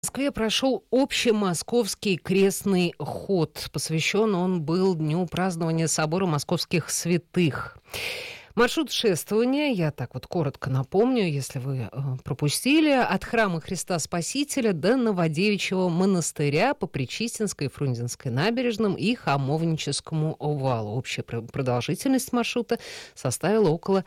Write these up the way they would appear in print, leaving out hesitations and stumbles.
В Москве прошел общемосковский крестный ход. Посвящен он был дню празднования собора московских святых. Маршрут шествования, я так вот коротко напомню, если вы пропустили, от храма Христа Спасителя до Новодевичьего монастыря по Пречистенской и Фрунзенской набережным и Хамовническому валу. Общая продолжительность маршрута составила около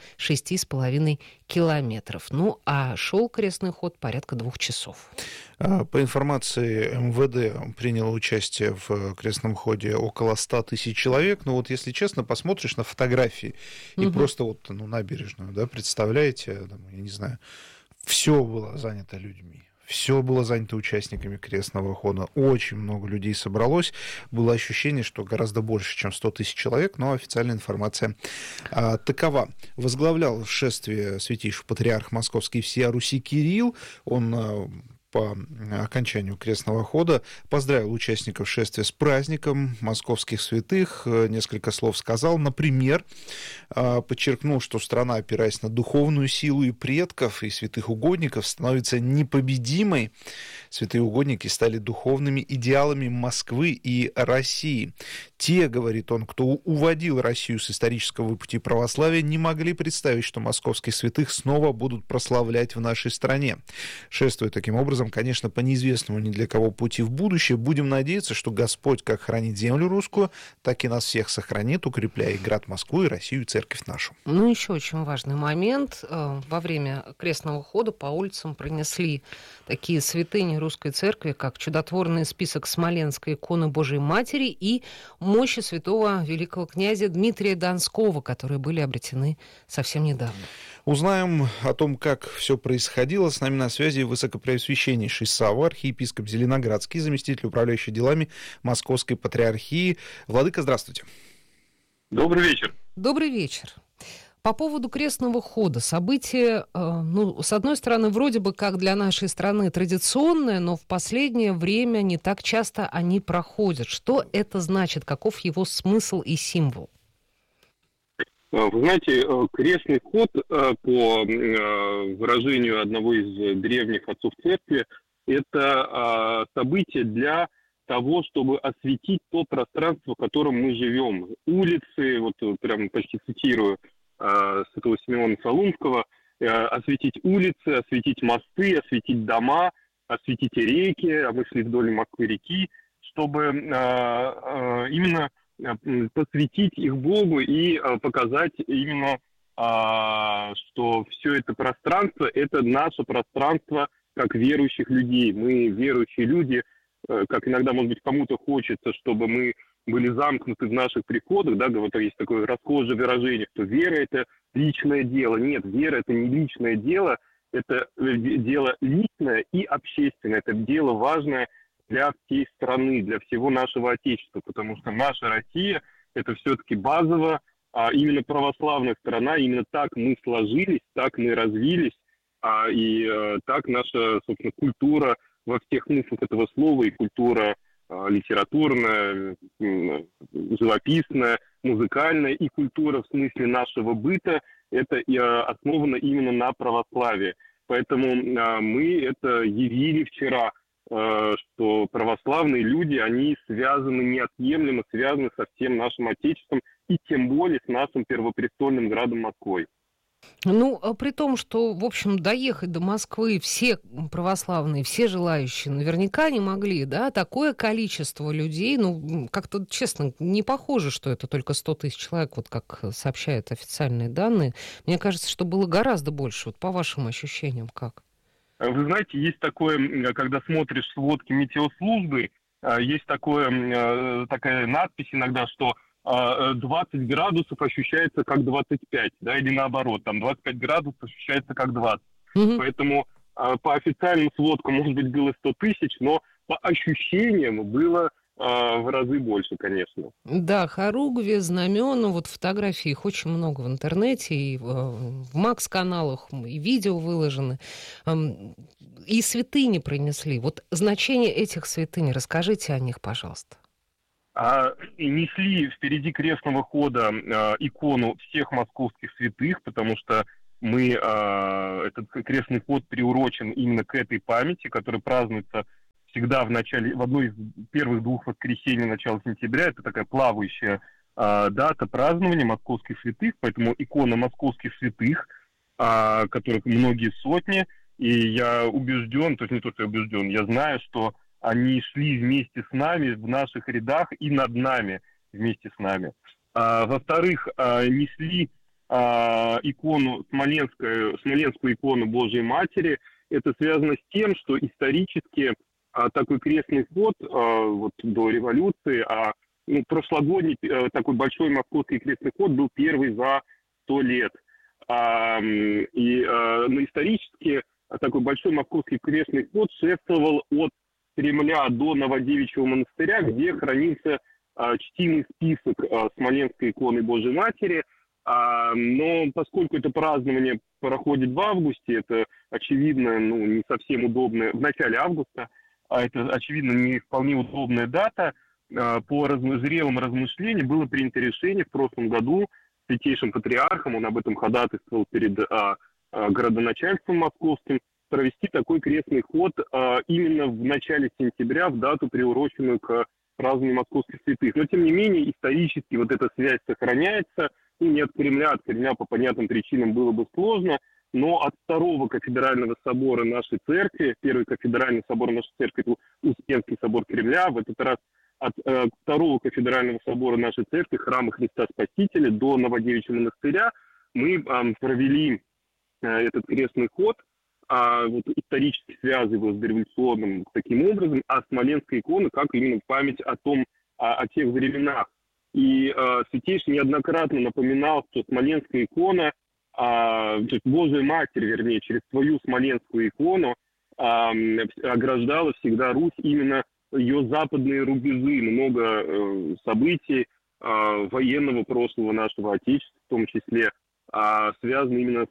6,5 километров. Ну, а шел крестный ход порядка 2 часов. По информации МВД приняло участие в крестном ходе около 100 тысяч человек. Но вот, если честно, посмотришь на фотографии и просто вот набережную, да, представляете, я не знаю, все было занято людьми. Все было занято участниками крестного хода. Очень много людей собралось. Было ощущение, что гораздо больше, чем 100 тысяч человек, но официальная информация такова. Возглавлял шествие святейший патриарх Московский всея Руси Кирилл. Он по окончанию крестного хода поздравил участников шествия с праздником московских святых, несколько слов сказал. Например, подчеркнул, что страна, опираясь на духовную силу и предков, и святых угодников, становится непобедимой. Святые угодники стали духовными идеалами Москвы и России. Те, говорит он, кто уводил Россию с исторического пути православия, не могли представить, что московских святых снова будут прославлять в нашей стране. Шествуя таким образом, конечно, по неизвестному ни для кого пути в будущее, будем надеяться, что Господь как хранит землю русскую, так и нас всех сохранит, укрепляя и град Москву, и Россию, и церковь нашу. Ну, еще очень важный момент. Во время крестного хода по улицам пронесли такие святыни русской церкви, как чудотворный список Смоленской иконы Божией Матери и мощи святого великого князя Дмитрия Донского, которые были обретены совсем недавно. Узнаем о том, как все происходило. С нами на связи высокопреосвященнейший Савва, архиепископ Зеленоградский, заместитель управляющий делами Московской Патриархии. Владыка, здравствуйте. Добрый вечер. Добрый вечер. По поводу крестного хода. Событие, с одной стороны, вроде бы как для нашей страны традиционное, но в последнее время не так часто они проходят. Что это значит? Каков его смысл и символ? Вы знаете, крестный ход, по выражению одного из древних отцов церкви, это событие для того, чтобы осветить то пространство, в котором мы живем. Улицы, вот прям почти цитирую святого Симеона Солунского, осветить улицы, осветить мосты, осветить дома, осветить реки, а мы шли вдоль Москвы-реки, чтобы именно посвятить их Богу и показать именно, что все это пространство, это наше пространство как верующих людей. Мы верующие люди, как иногда, может быть, кому-то хочется, чтобы мы были замкнуты в наших приходах, да, вот есть такое расхожее выражение, что вера – это личное дело. Нет, вера – это не личное дело, это дело личное и общественное, это дело важное для всей страны, для всего нашего Отечества, потому что наша Россия – это все-таки базово именно православная страна, именно так мы сложились, так мы развились, и так наша, собственно, культура во всех смыслах этого слова, и культура литературная, живописная, музыкальная, и культура в смысле нашего быта, это основано именно на православии. Поэтому мы это явили вчера, что православные люди, они связаны, неотъемлемо связаны со всем нашим Отечеством и тем более с нашим первопрестольным градом Москвой. Ну, при том, что, в общем, доехать до Москвы все православные, все желающие наверняка не могли, да, такое количество людей, как-то, честно, не похоже, что это только 100 тысяч человек, вот как сообщают официальные данные. Мне кажется, что было гораздо больше, вот по вашим ощущениям, как? Вы знаете, есть такое, когда смотришь сводки метеослужбы, есть такая надпись иногда, что 20 градусов ощущается как 25, да, или наоборот, там 25 градусов ощущается как 20. Поэтому по официальным сводкам, может быть, было 100 тысяч, но по ощущениям было в разы больше, конечно. Да, хоругви, знамена, вот фотографий, их очень много в интернете, и в Макс-каналах, и видео выложены. И святыни принесли. Вот значение этих святынь, расскажите о них, пожалуйста. Несли впереди крестного хода икону всех московских святых, потому что этот крестный ход приурочен именно к этой памяти, которая празднуется всегда в одно из первых двух воскресений начала сентября. Это такая плавающая дата празднования московских святых, поэтому икона московских святых, которых многие сотни, и я убежден, то есть не то, что я убежден, я знаю, что они шли вместе с нами в наших рядах и над нами вместе с нами. Во-вторых, несли икону, смоленскую икону Божией Матери. Это связано с тем, что исторически такой крестный ход вот до революции, прошлогодний такой большой московский крестный ход был первый за 100 лет. Но исторически такой большой московский крестный ход шествовал от Кремля до Новодевичьего монастыря, где хранился чтимый список Смоленской иконы Божией Матери. Но поскольку это празднование проходит в августе, это, очевидно, не совсем удобно, в начале августа, это, очевидно, не вполне удобная дата, по зрелым размышлениям было принято решение в прошлом году Святейшим Патриархом, он об этом ходатайствовал перед городоначальством московским, провести такой крестный ход именно в начале сентября, в дату, приуроченную к празднованию московских святых. Но, тем не менее, исторически вот эта связь сохраняется. Не от Кремля по понятным причинам было бы сложно, но от второго кафедрального собора нашей церкви, первый кафедральный собор нашей церкви, это Успенский собор Кремля, в этот раз от второго кафедрального собора нашей церкви, храма Христа Спасителя, до Новодевичьего монастыря мы провели этот крестный ход, исторически связывая его с дореволюционным таким образом, а Смоленская икона как именно память о тех временах. И Святейший неоднократно напоминал, что Смоленская икона, то есть Божия Матерь, вернее, через свою Смоленскую икону ограждала всегда Русь, именно ее западные рубежи, много событий военного прошлого нашего Отечества, в том числе, связаны именно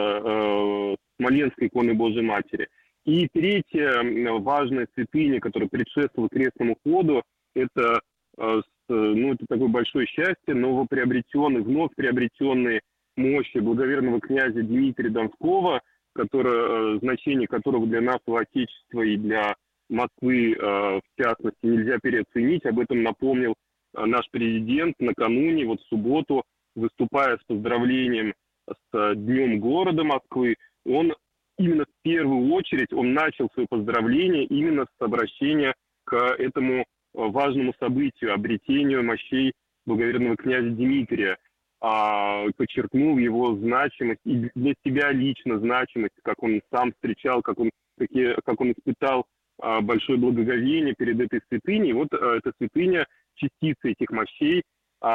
с Смоленской иконой Божией Матери. И третья важная святыня, которая предшествовала крестному ходу, это такое большое счастье, вновь приобретенные мощи благоверного князя Дмитрия Донского, значение которого для нашего Отечества и для Москвы, в частности, нельзя переоценить. Об этом напомнил наш президент накануне, в субботу, выступая с поздравлением с Днем города Москвы. Он именно в первую очередь начал свое поздравление именно с обращения к этому важному событию, обретению мощей благоверного князя Дмитрия, подчеркнул его значимость и для себя лично значимость, как он сам встречал, как он испытал большое благоговение перед этой святыней. Вот эта святыня, частицы этих мощей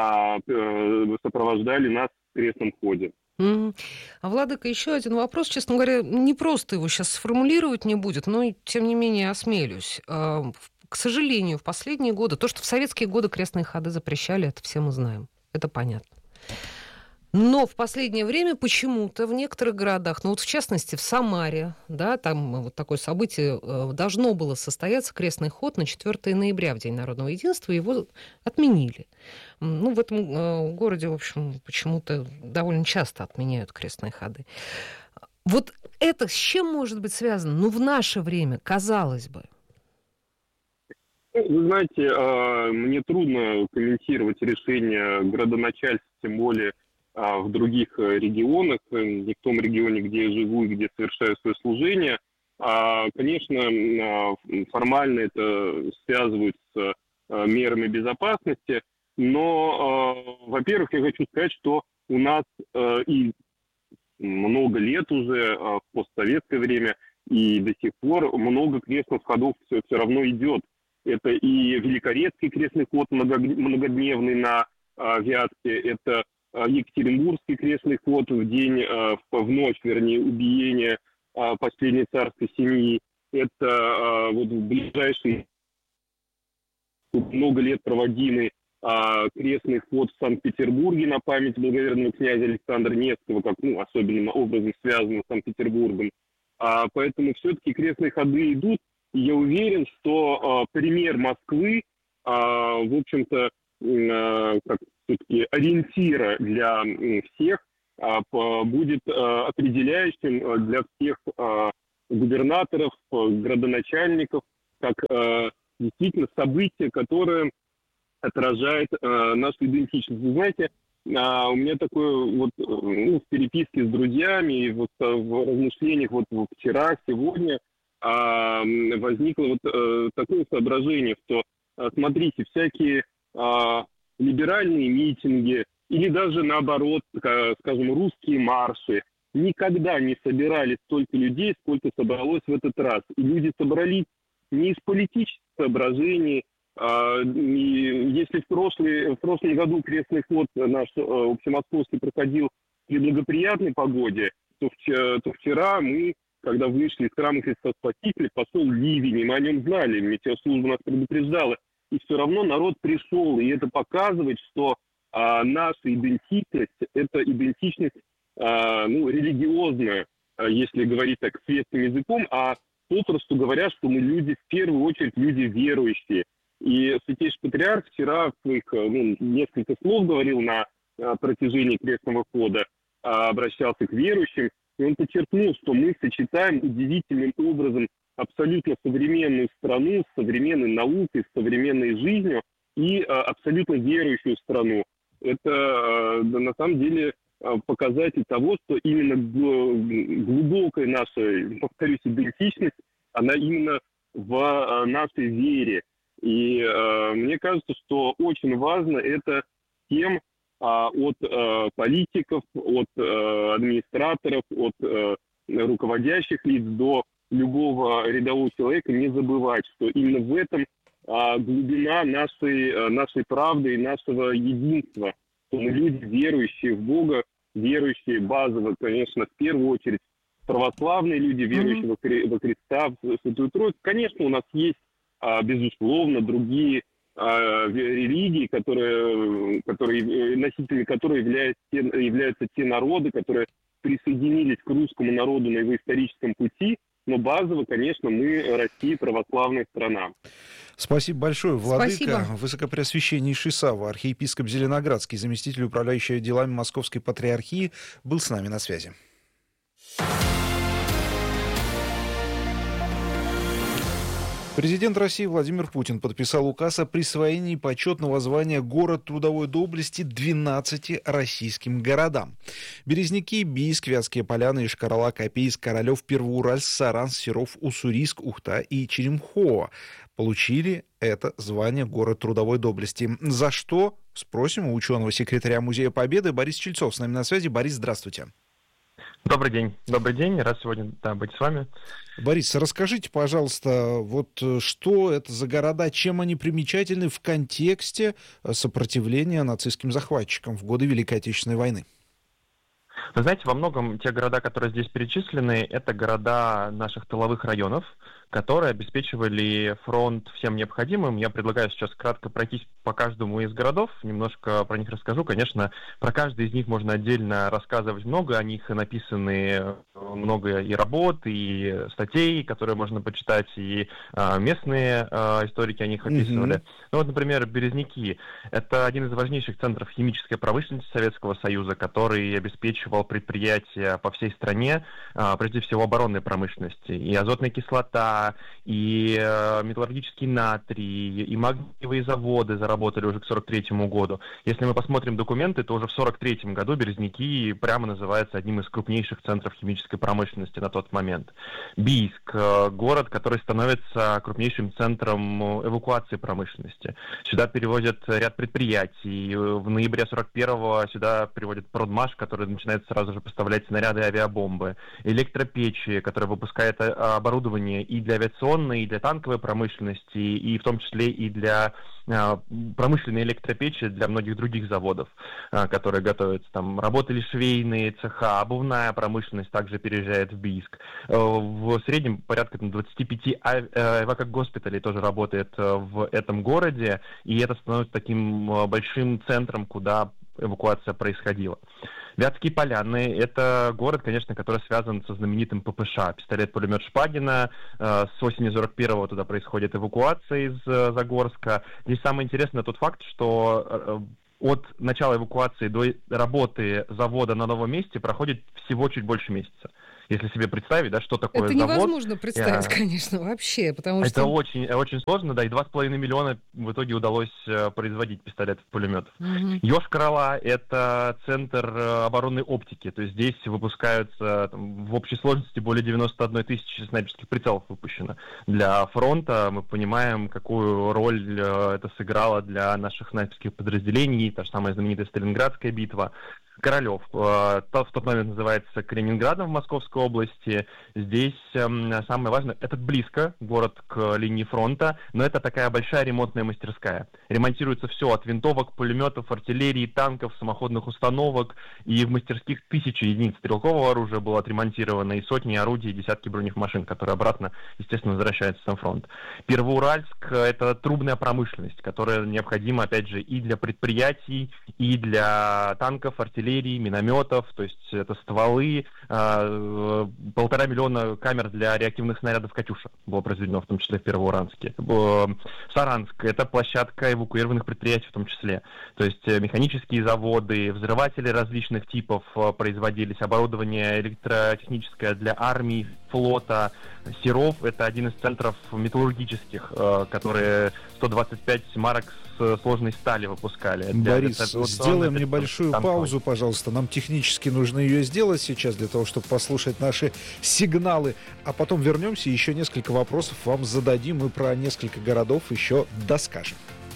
сопровождали нас в крестном ходе. Владыка, еще один вопрос. Честно говоря, не просто его сейчас сформулировать не будет, но тем не менее осмелюсь. К сожалению, в последние годы, то, что в советские годы крестные ходы запрещали, это все мы знаем. Это понятно. Но в последнее время почему-то в некоторых городах, в частности в Самаре, да, там вот такое событие должно было состояться, крестный ход на 4 ноября, в День народного единства, его отменили. В этом городе, в общем, почему-то довольно часто отменяют крестные ходы. Вот это с чем может быть связано? В наше время, казалось бы. Вы знаете, мне трудно комментировать решение градоначальства, тем более в других регионах, не в том регионе, где я живу и где совершаю свое служение. Конечно, формально это связывают с мерами безопасности, но, во-первых, я хочу сказать, что у нас и много лет уже, в постсоветское время, и до сих пор много крестных ходов все равно идет. Это и Великорецкий крестный ход многодневный на Вятке, это Екатеринбургский крестный ход в ночь, убиения последней царской семьи. Это в ближайшие много лет проводимый крестный ход в Санкт-Петербурге на память благоверного князя Александра Невского, как особенным образом связанным с Санкт-Петербургом. Поэтому все-таки крестные ходы идут. И я уверен, что пример Москвы, в общем-то, как все-таки ориентира для всех, будет определяющим для всех губернаторов, градоначальников как действительно событие, которое отражает нашу идентичность. Вы знаете, у меня такое вот в переписке с друзьями и вот в размышлениях вот вчера, сегодня возникло вот такое соображение, что, смотрите, всякие либеральные митинги или даже наоборот, скажем, русские марши никогда не собирали столько людей, сколько собралось в этот раз. И люди собрались не из политических соображений. Если в прошлом году крестный ход наш общемосковский проходил при благоприятной погоде, то вчера мы, когда вышли из храма Христа Спасителя, пошел ливень, и мы о нем знали, метеослужба нас предупреждала. И все равно народ пришел, и это показывает, что наша идентичность – это идентичность религиозная, если говорить так светским языком, а попросту говоря, что мы люди, в первую очередь, люди верующие. И Святейший Патриарх вчера в своих несколько слов говорил на протяжении крестного хода, обращался к верующим, и он подчеркнул, что мы сочетаем удивительным образом абсолютно современную страну с современной наукой, с современной жизнью и абсолютно верующую страну. Это на самом деле показатель того, что именно глубокая наша, повторюсь, идентичность, она именно в нашей вере. И мне кажется, что очень важно это всем от политиков, от администраторов, от руководящих лиц до любого рядового человека не забывать, что именно в этом глубина нашей правды и нашего единства. Что мы люди, верующие в Бога, верующие базово, конечно, в первую очередь православные люди, верующие во Христа, в Святую Троицу. Конечно, у нас есть, безусловно, другие религии, носителями которых являются те народы, которые присоединились к русскому народу на его историческом пути, но базово, конечно, мы Россия, православная страна. Спасибо большое, владыка. Спасибо. Высокопреосвященнейший Савва, архиепископ Зеленоградский, заместитель управляющего делами Московской Патриархии, был с нами на связи. Президент России Владимир Путин подписал указ о присвоении почетного звания «Город трудовой доблести» 12 российским городам. Березники, Бийск, Вятские Поляны, Йошкар-Ола, Копейск, Королев, Первоуральск, Саранск, Серов, Уссурийск, Ухта и Черемхово получили это звание «Город трудовой доблести». За что? Спросим у ученого-секретаря Музея Победы Бориса Чельцова. С нами на связи. Борис, здравствуйте. Добрый день. Добрый день. Рад сегодня быть с вами. Борис, расскажите, пожалуйста, вот что это за города, чем они примечательны в контексте сопротивления нацистским захватчикам в годы Великой Отечественной войны? Вы знаете, во многом те города, которые здесь перечислены, это города наших тыловых районов, которые обеспечивали фронт всем необходимым. Я предлагаю сейчас кратко пройтись по каждому из городов, немножко про них расскажу. Конечно, про каждый из них можно отдельно рассказывать много, о них написаны много и работ, и статей, которые можно почитать, и местные историки о них описывали. Ну вот, например, Березники. Это один из важнейших центров химической промышленности Советского Союза, который обеспечивал предприятия по всей стране, прежде всего оборонной промышленности. И азотная кислота, и металлургический натрий, и магниевые заводы заработали уже к 1943 году. Если мы посмотрим документы, то уже в 1943 году Березники прямо называется одним из крупнейших центров химической промышленности на тот момент. Бийск – город, который становится крупнейшим центром эвакуации промышленности. Сюда перевозят ряд предприятий. В ноябре 1941-го сюда приводят Продмаш, который начинает сразу же поставлять снаряды и авиабомбы. Электропечи, которые выпускают оборудование и для авиационной, и для танковой промышленности, и в том числе и для промышленной электропечи для многих других заводов, которые готовятся. Там работали швейные цеха, обувная промышленность также переезжает в Бийск. В среднем порядка 25 эвакогоспиталей тоже работает в этом городе, и это становится таким большим центром, куда эвакуация происходила. Вятские Поляны – это город, конечно, который связан со знаменитым ППШ, пистолет-пулемет Шпагина. С осени 41-го туда происходит эвакуация из Загорска. Здесь самое интересное тот факт, что от начала эвакуации до работы завода на новом месте проходит всего чуть больше месяца. Если себе представить, да, что такое это завод. Невозможно представить, конечно, вообще, потому это что... очень, очень сложно, да, и 2,5 миллиона в итоге удалось производить пистолетов-пулеметов. Йошкар-Ола — это центр оборонной оптики, то есть здесь выпускаются в общей сложности более 91 тысячи снайперских прицелов выпущено. Для фронта мы понимаем, какую роль это сыграло для наших снайперских подразделений, та же самая знаменитая Сталинградская битва. Королев. В тот момент называется Калининградом в Московской области. Здесь самое важное, это близко, город к линии фронта, но это такая большая ремонтная мастерская. Ремонтируется все от винтовок, пулеметов, артиллерии, танков, самоходных установок. И в мастерских тысячи единиц стрелкового оружия было отремонтировано, и сотни орудий, и десятки бронемашин, которые обратно, естественно, возвращаются на фронт. Первоуральск — это трубная промышленность, которая необходима, опять же, и для предприятий, и для танков, артиллерии, минометов, то есть это стволы, 1,5 миллиона камер для реактивных снарядов «Катюша» было произведено, в том числе в Первоуральске. Саранск — это площадка эвакуированных предприятий в том числе. То есть механические заводы, взрыватели различных типов производились, оборудование электротехническое для армии, флота. Серов — это один из центров металлургических, которые 125 марок с сложной стали выпускали. Борис, сделаем небольшую паузу, пожалуйста. Нам технически нужно ее сделать сейчас для того, чтобы послушать наши сигналы. А потом вернемся и еще несколько вопросов вам зададим. Мы про несколько городов еще доскажем.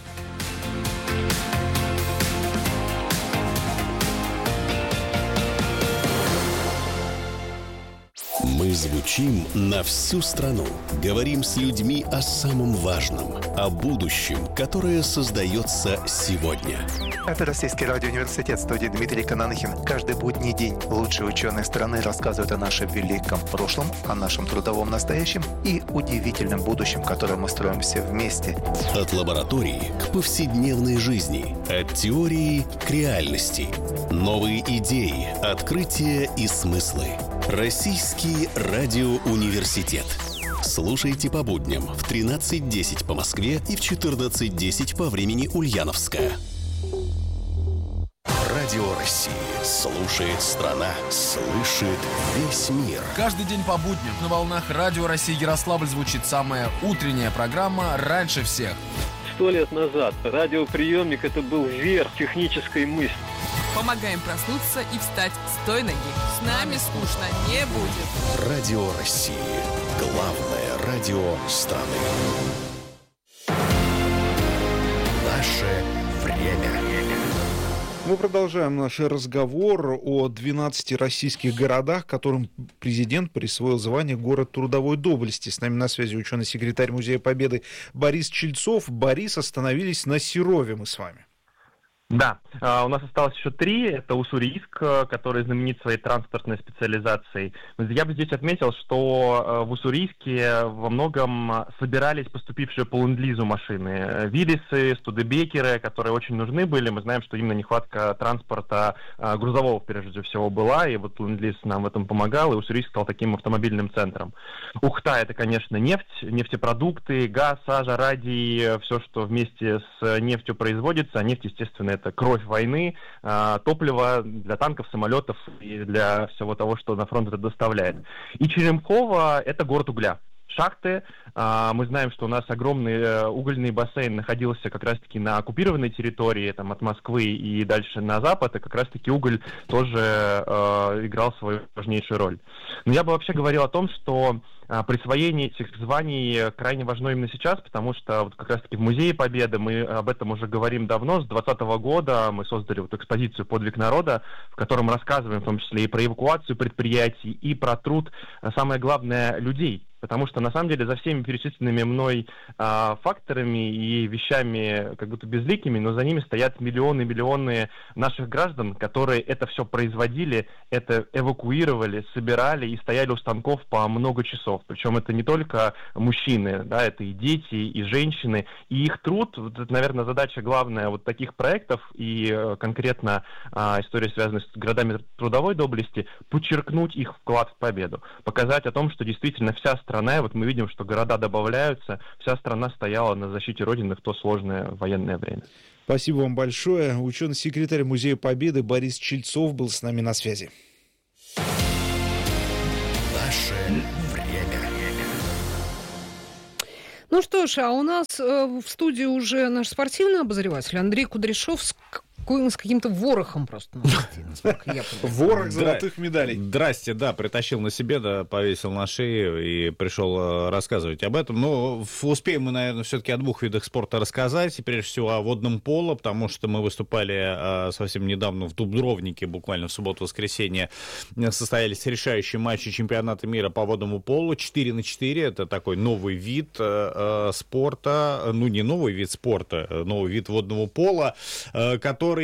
Мы звучим на всю страну. Говорим с людьми о самом важном, о будущем, которое создается сегодня. Это Российский радиоуниверситет, студии Дмитрий Кананахин. Каждый будний день лучшие ученые страны рассказывают о нашем великом прошлом, о нашем трудовом настоящем и удивительном будущем, которое мы строим все вместе. От лаборатории к повседневной жизни, от теории к реальности. Новые идеи, открытия и смыслы. Российский радиоуниверситет. Слушайте по будням в 13:10 по Москве и в 14:10 по времени Ульяновска. Радио России. Слушает страна, слышит весь мир. Каждый день по будням на волнах Радио России Ярославль звучит самая утренняя программа «Раньше всех». 100 лет назад радиоприемник — это был верх технической мысли. Помогаем проснуться и встать с той ноги. С нами скучно не будет. Радио России. Главное радио страны. Наше время. Мы продолжаем наш разговор о 12 российских городах, которым президент присвоил звание «Город трудовой доблести». С нами на связи ученый-секретарь Музея Победы Борис Чельцов. Борис, остановились на Серове мы с вами. Да, у нас осталось еще 3. Это Уссурийск, который знаменит своей транспортной специализацией. Я бы здесь отметил, что в Уссурийске во многом собирались поступившие по ленд-лизу машины. Виллисы, студебекеры, которые очень нужны были. Мы знаем, что именно нехватка транспорта грузового, прежде всего, была, и вот ленд-лиз нам в этом помогал, и Уссурийск стал таким автомобильным центром. Ухта — это, конечно, нефть, нефтепродукты, газ, сажа, радий, все, что вместе с нефтью производится. А нефть, естественно, это кровь войны, топливо для танков, самолетов и для всего того, что на фронт это доставляет. И Черемхово — это город угля. Шахты. Мы знаем, что у нас огромный угольный бассейн находился как раз-таки на оккупированной территории, там, от Москвы и дальше на запад, и как раз-таки уголь тоже играл свою важнейшую роль. Но я бы вообще говорил о том, что присвоение этих званий крайне важно именно сейчас, потому что вот как раз-таки в Музее Победы мы об этом уже говорим давно, с 2020 года мы создали вот экспозицию «Подвиг народа», в котором рассказываем в том числе и про эвакуацию предприятий, и про труд, самое главное, людей. Потому что, на самом деле, за всеми перечисленными мной факторами и вещами как будто безликими, но за ними стоят миллионы и миллионы наших граждан, которые это все производили, это эвакуировали, собирали и стояли у станков по много часов. Причем это не только мужчины, да, это и дети, и женщины. И их труд, вот это, наверное, задача главная вот таких проектов и конкретно история, связанная с городами трудовой доблести, подчеркнуть их вклад в победу. Показать о том, что действительно вся страна, и вот мы видим, что города добавляются, вся страна стояла на защите Родины в то сложное военное время. Спасибо вам большое. Ученый-секретарь Музея Победы Борис Чельцов был с нами на связи. Наше время. Ну что ж, а у нас в студии уже наш спортивный обозреватель Андрей Кудряшов с каким-то ворохом просто. Ворох золотых медалей. Здрасте, да, притащил на себе, да, повесил на шею и пришел рассказывать об этом. Но успеем мы, наверное, все-таки о двух видах спорта рассказать. И прежде всего о водном поло, потому что мы выступали совсем недавно в Дубровнике, буквально в субботу-воскресенье. Состоялись решающие матчи чемпионата мира по водному полу. 4×4, это такой новый вид спорта, ну не новый вид спорта, новый вид водного пола, который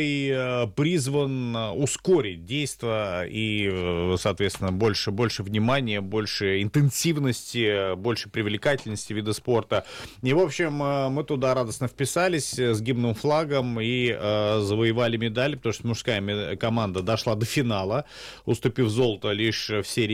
призван ускорить действия и, соответственно, больше внимания, больше интенсивности, больше привлекательности вида спорта. И, в общем, мы туда радостно вписались с гимном, флагом и завоевали медаль, потому что мужская команда дошла до финала, уступив золото лишь в серии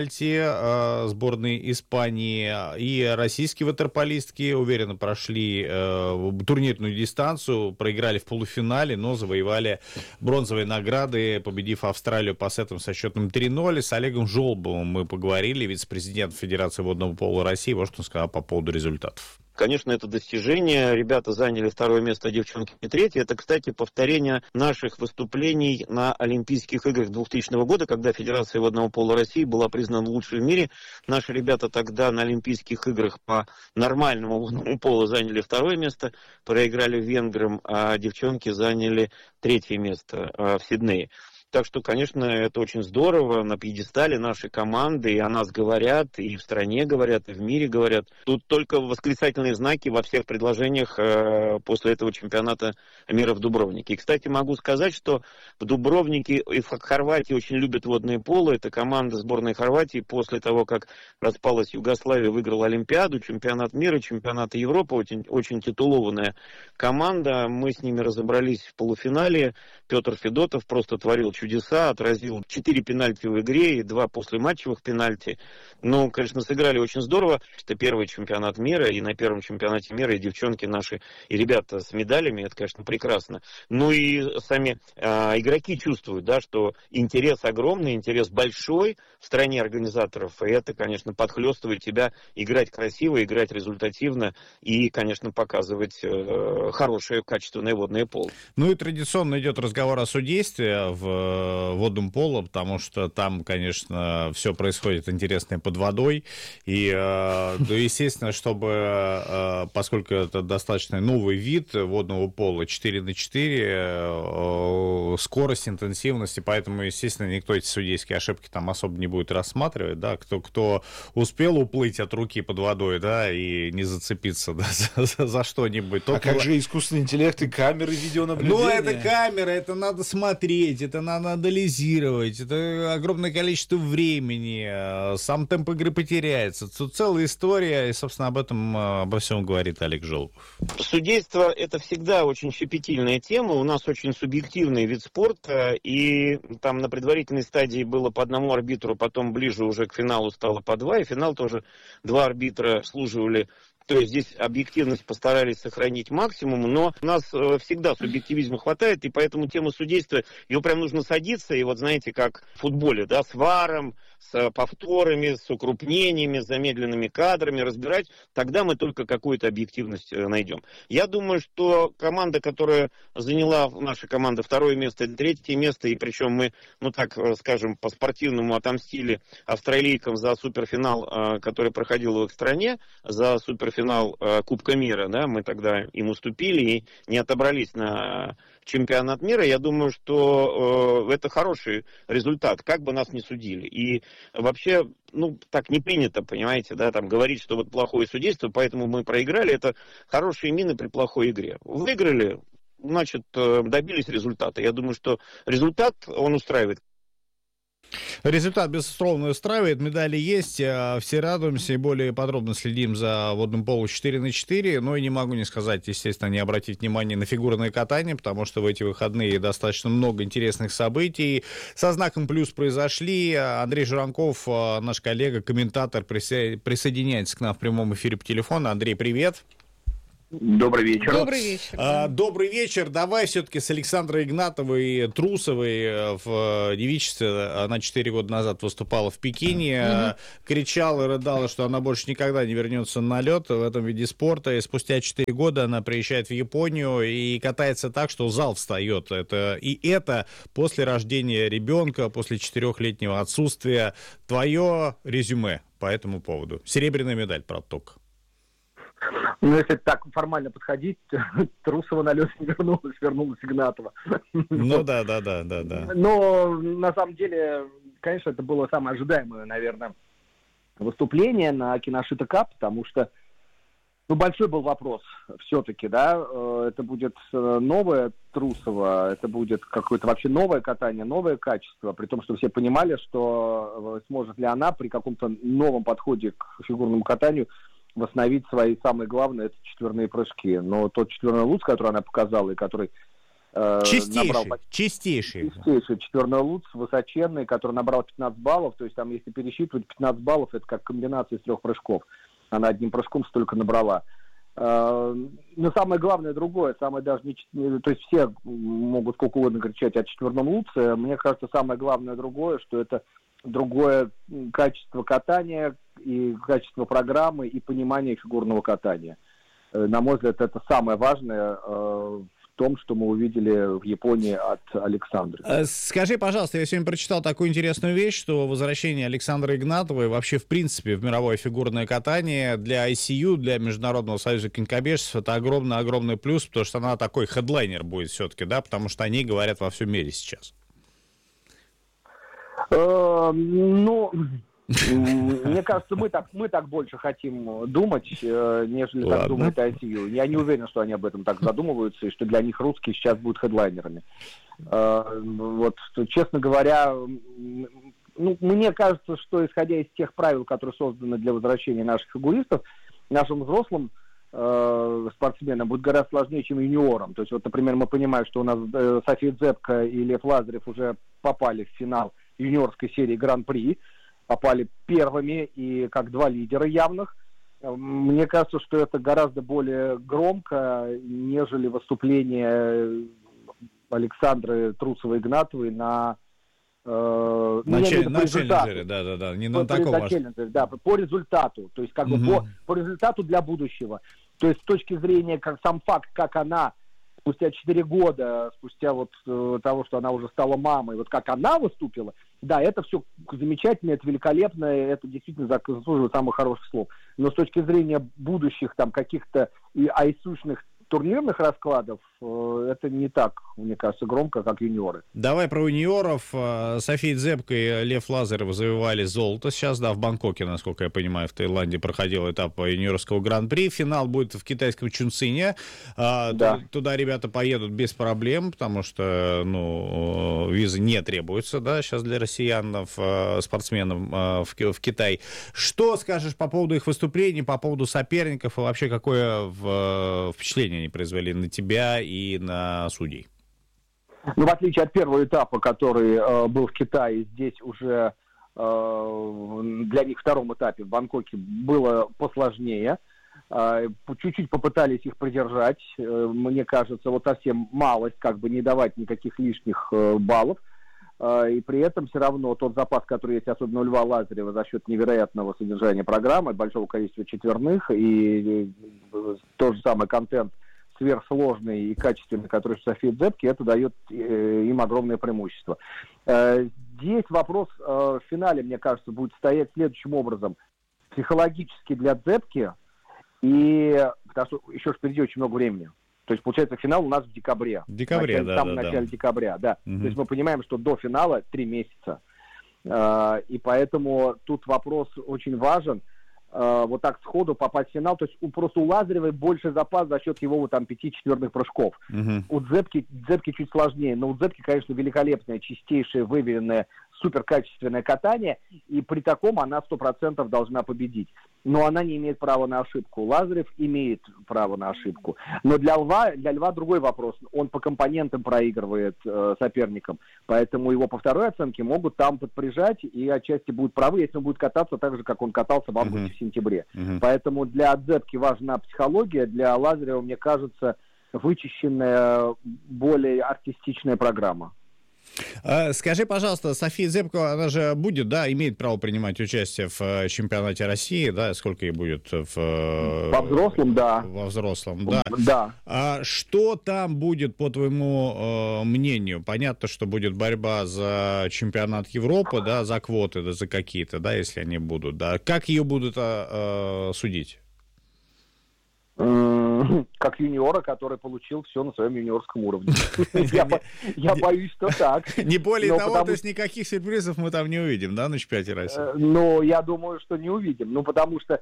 пенальти сборной Испании. И российские ватерполистки уверенно прошли турнирную дистанцию, проиграли в полуфинале, но завоевали бронзовые награды, победив Австралию по сетам со счетом 3-0. С Олегом Жолобовым мы поговорили, вице-президент Федерации водного пола России. Вот что он сказал по поводу результатов. Конечно, это достижение. Ребята заняли второе место, а девчонки третье. Это, кстати, повторение наших выступлений на Олимпийских играх 2000 года, когда Федерация водного пола России была признана лучшей в мире. Наши ребята тогда на Олимпийских играх по нормальному водному полу заняли второе место, проиграли венграм, а девчонки заняли третье место в Сиднее. Так что, конечно, это очень здорово. На пьедестале нашей команды, и о нас говорят, и в стране говорят, и в мире говорят. Тут только восклицательные знаки во всех предложениях после этого чемпионата мира в Дубровнике. И, кстати, могу сказать, что в Дубровнике и в Хорватии очень любят водное поло. Это команда сборной Хорватии после того, как распалась Югославия, выиграла Олимпиаду, чемпионат мира, чемпионат Европы. Очень титулованная команда. Мы с ними разобрались в полуфинале. Петр Федотов просто творил чудеса, отразил 4 пенальти в игре и 2 послематчевых пенальти. Ну, конечно, сыграли очень здорово. Это первый чемпионат мира, и на первом чемпионате мира и девчонки наши, и ребята с медалями, это, конечно, прекрасно. Ну и сами игроки чувствуют, да, что интерес огромный, интерес большой в стране организаторов, и это, конечно, подхлестывает тебя играть красиво, играть результативно и, конечно, показывать хорошее, качественное водное поло. Ну и традиционно идет разговор о судействе в водном поло, потому что там, конечно, все происходит интересное под водой. И, естественно, чтобы, поскольку это достаточно новый вид водного пола, 4×4, скорость, интенсивность, и поэтому, естественно, никто эти судейские ошибки там особо не будет рассматривать, да, кто успел уплыть от руки под водой, да, и не зацепиться, да, за что-нибудь. А как же искусственный интеллект и камеры видеонаблюдения? Ну, это камера, это надо смотреть, это надо анализировать, это огромное количество времени, сам темп игры потеряется. Тут целая история, и, собственно, обо всем говорит Олег Жолобов. Судейство – это всегда очень щепетильная тема, у нас очень субъективный вид спорта, и там на предварительной стадии было по одному арбитру, потом ближе уже к финалу стало по 2, и финал тоже 2 арбитра обслуживали. То есть здесь объективность постарались сохранить максимум, но у нас всегда субъективизма хватает, и поэтому тема судейства, ее прям нужно садиться, и вот знаете, как в футболе, да, с варом, с повторами, с укрупнениями, с замедленными кадрами разбирать, тогда мы только какую-то объективность найдем. Я думаю, что команда, которая заняла, наша команда, 2 место, 3 место, и причем мы, ну так скажем, по-спортивному отомстили австралийкам за суперфинал, который проходил в их стране, за суперфинал Кубка мира, да, мы тогда им уступили и не отобрались на чемпионат мира. Я думаю, что это хороший результат, как бы нас ни судили. И вообще, ну, так не принято, понимаете, да, там говорить, что вот плохое судейство, поэтому мы проиграли. Это хорошие мины при плохой игре. Выиграли, значит, добились результата. Я думаю, что результат, он устраивает. Результат, безусловно, устраивает, медали есть, все радуемся и более подробно следим за водным полом 4×4, но и не могу не сказать, естественно, не обратить внимание на фигурное катание, потому что в эти выходные достаточно много интересных событий. Со знаком плюс произошли. Андрей Журанков, наш коллега, комментатор, присоединяется к нам в прямом эфире по телефону. Андрей, привет. Добрый вечер. Добрый вечер. Добрый вечер. Давай все-таки с Александрой Игнатовой Трусовой в девичестве. Она 4 года назад выступала в Пекине, кричала и рыдала, что она больше никогда не вернется на лед в этом виде спорта. И спустя 4 года она приезжает в Японию и катается так, что зал встает. Это после рождения ребенка, после 4-летнего отсутствия. Твое резюме по этому поводу. Серебряная медаль, правда, только. Ну, если так формально подходить, Трусова на лед не вернулась Игнатова. Ну да. Но на самом деле, конечно, это было самое ожидаемое, наверное, выступление на Киношита Кап, потому что большой был вопрос все-таки, да, это будет новая Трусова, это будет какое-то вообще новое катание, новое качество, при том, что все понимали, что сможет ли она при каком-то новом подходе к фигурному катанию восстановить свои самые главные, это четверные прыжки. Но тот четверной луц, который она показала, и который чистейший четверной луц, высоченный, который набрал 15 баллов, то есть там, если пересчитывать 15 баллов, это как комбинация из 3 прыжков. Она одним прыжком столько набрала. Но самое главное другое, самое даже не... То есть все могут сколько угодно кричать о четверном луце. Мне кажется, самое главное другое, что это другое качество катания и качество программы и понимание фигурного катания. На мой взгляд, это самое важное в том, что мы увидели в Японии от Александры. Скажи, пожалуйста, я сегодня прочитал такую интересную вещь, что возвращение Александры Игнатовой вообще, в принципе, в мировое фигурное катание для ICU, для Международного союза конькобежцев, это огромный плюс, потому что она такой хедлайнер будет все-таки, да, потому что они говорят во всем мире сейчас. Мне кажется, мы так больше хотим думать, нежели так думает ICU. Я не уверен, что они об этом так задумываются, и что для них русские сейчас будут хедлайнерами. Вот, честно говоря, мне кажется, что исходя из тех правил, которые созданы для возвращения наших фигуристов, нашим взрослым спортсменам будет гораздо сложнее, чем юниорам. То есть, вот, например, мы понимаем, что у нас София Дзепко и Лев Лазарев уже попали в финал юниорской серии Гран-при, попали первыми и как 2 лидера явных. Мне кажется, что это гораздо более громко, нежели выступление Александры Трусовой-Игнатовой на челленджере, да, не на таком по результату, то есть как бы по результату для будущего. То есть с точки зрения, как сам факт, как она спустя 4 года, спустя вот того, что она уже стала мамой, вот как она выступила, да, это все замечательно, это великолепно, это действительно заслуживает самых хороших слов. Но с точки зрения будущих там каких-то и айсушных турнирных раскладов, это не так, мне кажется, громко, как юниоры. Давай про юниоров. София Дзепко и Лев Лазарев завоевали золото сейчас, да, в Бангкоке, насколько я понимаю, в Таиланде проходил этап юниорского гран-при. Финал будет в китайском Чунцине. Да. Туда ребята поедут без проблем, потому что, визы не требуются, да, сейчас для россиян, спортсменов в Китай. Что скажешь по поводу их выступлений, по поводу соперников и вообще какое впечатление они произвели на тебя и на судей? В отличие от первого этапа, который был в Китае, здесь уже для них в втором этапе в Бангкоке было посложнее. Чуть-чуть попытались их придержать. Мне кажется, вот совсем малость, как бы не давать никаких лишних баллов. И при этом все равно тот запас, который есть, особенно у Льва Лазарева, за счет невероятного содержания программы, большого количества четверных и тот же самый контент сверхсложный и качественный, который в Софии Дзепке, это дает им огромное преимущество. Здесь вопрос в финале, мне кажется, будет стоять следующим образом. Психологически для Дзепки, потому что еще впереди очень много времени. То есть, получается, финал у нас в декабре. В начале декабря, да. То есть мы понимаем, что до финала 3 месяца. И поэтому тут вопрос очень важен. Вот так сходу попасть в финал. То есть просто у Лазаревой больше запас за счет его 5 четверных прыжков. У Дзепки чуть сложнее. Но у Дзепки, конечно, великолепная, чистейшая, выверенная, суперкачественное катание, и при таком она 100% должна победить. Но она не имеет права на ошибку. Лазарев имеет право на ошибку. Но для Льва другой вопрос. Он по компонентам проигрывает соперникам, поэтому его по второй оценке могут там подприжать, и отчасти будут правы, если он будет кататься так же, как он катался в августе, в сентябре. Поэтому для Дзепки важна психология, для Лазарева, мне кажется, вычищенная, более артистичная программа. Скажи, пожалуйста, София Дзепко, она же будет, да, имеет право принимать участие в чемпионате России, да, сколько ей будет? Во взрослом, да. Во взрослом, да. Да. А что там будет, по твоему мнению? Понятно, что будет борьба за чемпионат Европы, да, за квоты, да, за какие-то, да, если они будут, да. Как ее будут судить? Как юниора, который получил все на своем юниорском уровне. Я боюсь, что так. Не более того, то есть никаких сюрпризов мы там не увидим, да, на чемпионате России? Ну, я думаю, что не увидим. Ну, потому что,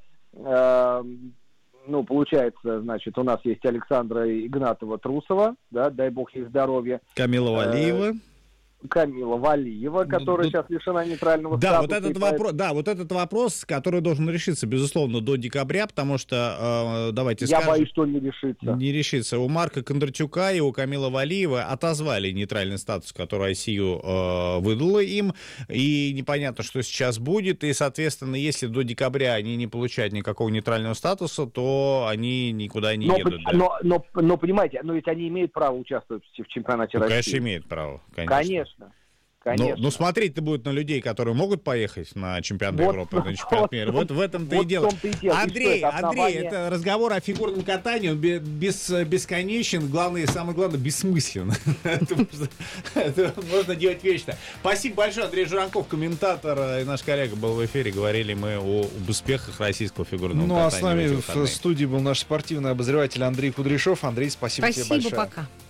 получается, значит, у нас есть Александра Игнатова-Трусова, да, дай бог ей здоровья. Камила Валиева, которая сейчас лишена нейтрального статуса. Вот этот вопрос, который должен решиться, безусловно, до декабря, потому что, давайте скажем... Я боюсь, что он не решится. Не решится. У Марка Кондратюка и у Камилы Валиевой отозвали нейтральный статус, который ICU выдала им, и непонятно, что сейчас будет, и, соответственно, если до декабря они не получают никакого нейтрального статуса, то они никуда не едут. Но, понимаете, ведь они имеют право участвовать в чемпионате России. Конечно, имеют право. Конечно. Ну, смотреть-то будет на людей, которые могут поехать на чемпионат Европы, на чемпионат мира. Вот в этом-то и дело. Андрей, это разговор о фигурном катании, он бесконечен, самое главное, бессмыслен. Это можно делать вечно. Спасибо большое, Андрей Журанков, комментатор и наш коллега был в эфире. Говорили мы об успехах российского фигурного катания. Ну, а с нами в студии был наш спортивный обозреватель Андрей Кудряшов. Андрей, спасибо тебе большое. Спасибо, пока.